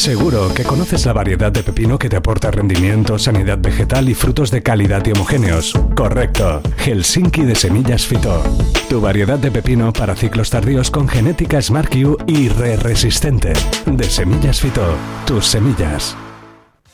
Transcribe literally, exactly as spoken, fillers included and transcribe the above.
Seguro que conoces la variedad de pepino que te aporta rendimiento, sanidad vegetal y frutos de calidad y homogéneos. Correcto. Helsinki de Semillas Fito. Tu variedad de pepino para ciclos tardíos con genética Smart Q y re resistente. De Semillas Fito. Tus semillas.